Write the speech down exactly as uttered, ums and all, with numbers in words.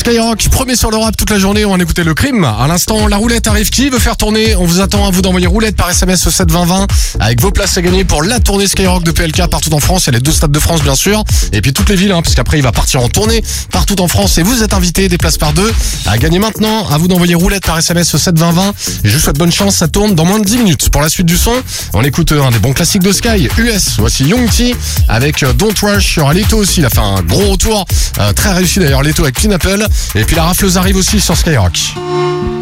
Skyrock, premier sur le rap toute la journée, on a écouté le crime. À l'instant, la roulette arrive. Qui veut faire tourner? On vous attend à vous d'envoyer roulette par S M S au sept vingt vingt avec vos places à gagner pour la tournée Skyrock de P L K partout en France. Il y a les deux stades de France bien sûr, et puis toutes les villes, hein, parce qu'après il va partir en tournée partout en France et vous êtes invités, des places par deux à gagner maintenant. À vous d'envoyer roulette par S M S au sept vingt vingt. Et je vous souhaite bonne chance, ça tourne dans moins de dix minutes. Pour la suite du son, on écoute un des bons classiques de Sky, U S. Voici Young T avec Don't Rush. Il y aura Leto aussi, il a fait un gros retour, euh, très réussi d'ailleurs Leto avec Pineapple. Et puis la rafleuse arrive aussi sur Skyrock.